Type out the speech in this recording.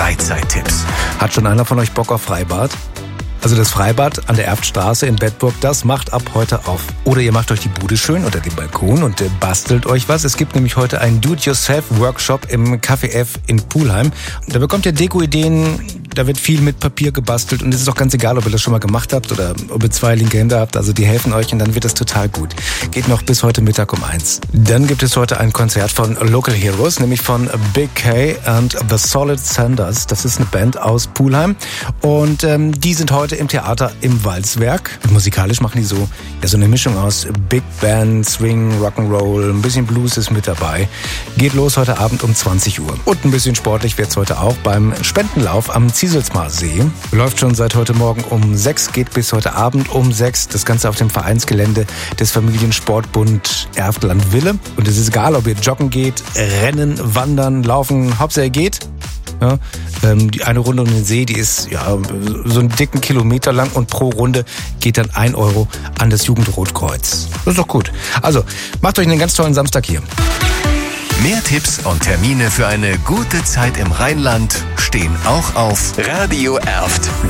Freizeittipps. Hat schon einer von euch Bock auf Freibad? Also das Freibad an der Erftstraße in Bedburg, das macht ab heute auf. Oder ihr macht euch die Bude schön unter dem Balkon und bastelt euch was. Es gibt nämlich heute einen Do-it-yourself-Workshop im Café F in Pulheim. Da bekommt ihr Deko-Ideen, da wird viel mit Papier gebastelt und es ist auch ganz egal, ob ihr das schon mal gemacht habt oder ob ihr 2 linke Hände habt. Also die helfen euch und dann wird das total gut. Geht noch bis heute Mittag um 1. Dann gibt es heute ein Konzert von Local Heroes, nämlich von Big K and the Solid Sanders. Das ist eine Band aus Pulheim und die sind heute im Theater im Walzwerk. Musikalisch machen die so eine Mischung aus Big Band, Swing, Rock'n'Roll, ein bisschen Blues ist mit dabei. Geht los heute Abend um 20 Uhr. Und ein bisschen sportlich wird's heute auch beim Spendenlauf am Zieselsmar See. Läuft schon seit heute Morgen um 6, geht bis heute Abend um 6. Das Ganze auf dem Vereinsgelände des Familiensportbund Erftland-Wille. Und es ist egal, ob ihr joggen geht, rennen, wandern, laufen, Hauptsache ihr geht. Ja, die eine Runde um den See, die ist so einen dicken Kilometer lang und pro Runde geht dann 1 Euro an das Jugendrotkreuz. Das ist doch gut. Also, macht euch einen ganz tollen Samstag hier. Mehr Tipps und Termine für eine gute Zeit im Rheinland stehen auch auf Radio Erft.